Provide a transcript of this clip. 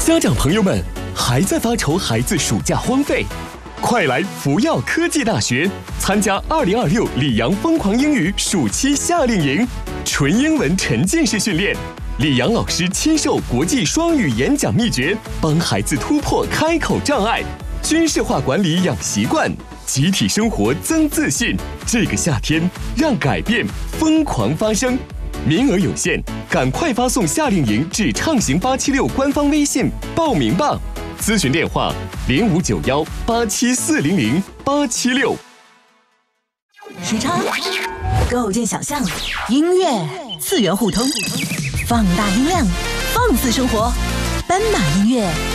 家长朋友们，还在发愁孩子暑假荒废？快来福耀科技大学参加2026里昂疯狂英语暑期夏令营，纯英文沉浸式训练，李阳老师亲授国际双语演讲秘诀，帮孩子突破开口障碍，军事化管理养习惯，集体生活增自信。这个夏天，让改变疯狂发生。名额有限，赶快发送夏令营至畅行876官方微信报名吧。咨询电话059187400876。 时差构建想象，音乐次元互通，放大音量，放肆生活，奔马音乐